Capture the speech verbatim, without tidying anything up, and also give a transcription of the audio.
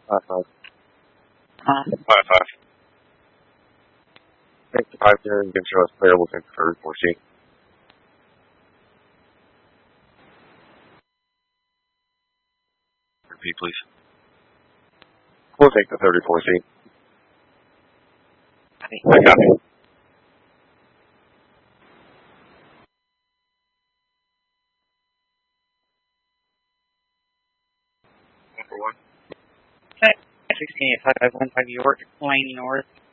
Five five. Huh? Five five. Take the five here and you can show us player looking for four C. Repeat, please. We'll take the thirty-four C. I got it. One for one. sixteen eight five one five York, Lane North.